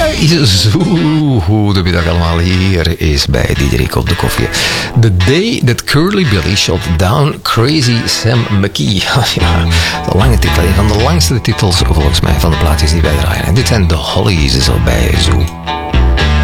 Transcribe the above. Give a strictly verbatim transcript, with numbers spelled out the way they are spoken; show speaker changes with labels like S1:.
S1: is zo goedemiddag allemaal. Hier is bij Diederik op de koffie. The day that Curly Billy shot down Crazy Sam McKee. Ja, de lange titel. Een van de langste titels volgens mij van de plaatjes die wij draaien. En dit zijn The Hollies, zo bij Zoo.